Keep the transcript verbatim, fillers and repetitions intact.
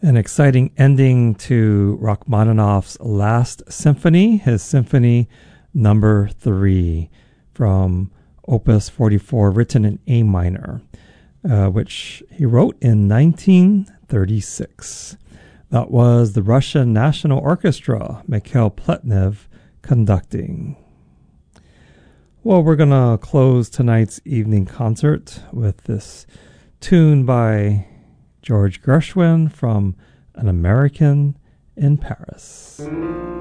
An exciting ending to Rachmaninoff's Last Symphony, his Symphony Number Three, from Opus forty-four, written in A minor, uh, which he wrote in nineteen thirty-six. That was the Russian National Orchestra, Mikhail Pletnev, conducting. Well, we're going to close tonight's evening concert with this tune by George Gershwin from An American in Paris.